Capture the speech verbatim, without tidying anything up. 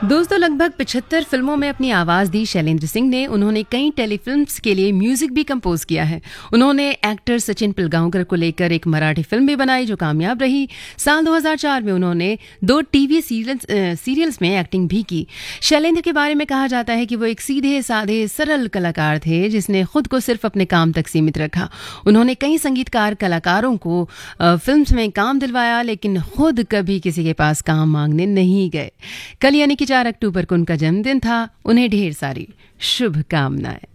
दोस्तों, लगभग पचहत्तर फिल्मों में अपनी आवाज दी शैलेंद्र सिंह ने। उन्होंने कई टेलीफिल्म्स के लिए म्यूजिक भी कंपोज किया है। उन्होंने एक्टर सचिन पिलगांवकर को लेकर एक मराठी फिल्म भी बनाई जो कामयाब रही। साल दो हज़ार चार में उन्होंने दो टीवी सीरियल्स सीरियल्स में एक्टिंग भी की। शैलेंद्र के बारे में कहा जाता है कि वो एक सीधे साधे सरल कलाकार थे जिसने खुद को सिर्फ अपने काम तक सीमित रखा। उन्होंने कई संगीतकार कलाकारों को फिल्म्स में काम दिलवाया, लेकिन खुद कभी किसी के पास काम मांगने नहीं गए। कल यानी कि चार अक्टूबर को उनका जन्मदिन था। उन्हें ढेर सारी शुभकामनाएं।